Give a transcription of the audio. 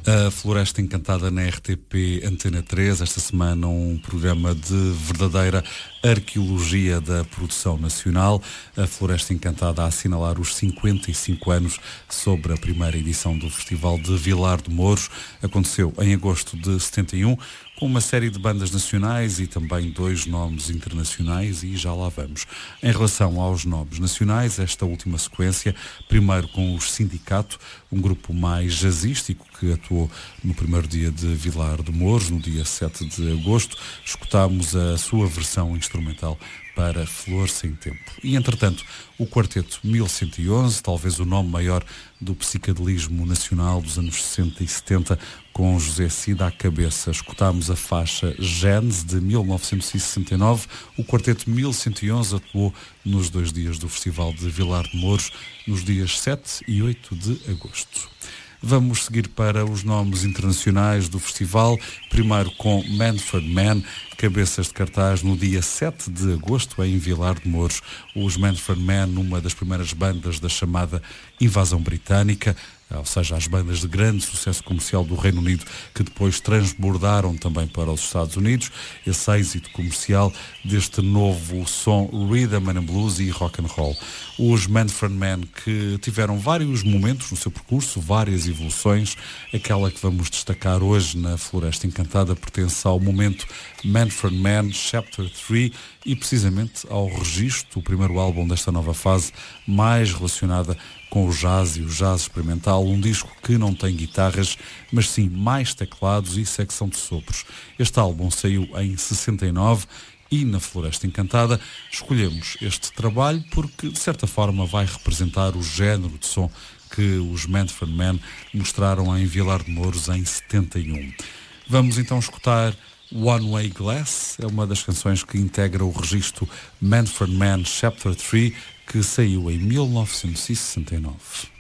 A Floresta Encantada na RTP Antena 3, esta semana um programa de verdadeira arqueologia da produção nacional. A Floresta Encantada a assinalar os 55 anos sobre a primeira edição do Festival de Vilar de Mouros. Aconteceu em agosto de 71, com uma série de bandas nacionais e também 2 nomes internacionais, e já lá vamos. Em relação aos nomes nacionais, esta última sequência, primeiro com os Sindicato, um grupo mais jazzístico que atuou no primeiro dia de Vilar de Mouros, no dia 7 de agosto. Escutámos a sua versão instrumental para Flor Sem Tempo. E, entretanto, o Quarteto 1111, talvez o nome maior do psicadelismo nacional dos anos 60 e 70, com José Cid à cabeça. Escutámos a faixa Gênese, de 1969. O Quarteto 1111 atuou nos 2 dias do Festival de Vilar de Mouros, nos dias 7 e 8 de agosto. Vamos seguir para os nomes internacionais do festival, primeiro com Manfred Mann, cabeças de cartaz no dia 7 de agosto em Vilar de Mouros. Os Manfred Mann, uma das primeiras bandas da chamada invasão britânica, ou seja, as bandas de grande sucesso comercial do Reino Unido, que depois transbordaram também para os Estados Unidos. Esse êxito comercial deste novo som rhythm and blues e rock and roll. Os Manfred Mann, que tiveram vários momentos no seu percurso, várias evoluções. Aquela que vamos destacar hoje na Floresta Encantada pertence ao momento Manfred Mann Chapter 3 e precisamente ao registro, o primeiro álbum desta nova fase, mais relacionada com o jazz e o jazz experimental, um disco que não tem guitarras, mas sim mais teclados e secção de sopros. Este álbum saiu em 69 e na Floresta Encantada escolhemos este trabalho porque, de certa forma, vai representar o género de som que os Manfred Mann mostraram em Vilar de Mouros em 71. Vamos então escutar One Way Glass, é uma das canções que integra o registro Manfred Mann Chapter 3, que saiu em 1969.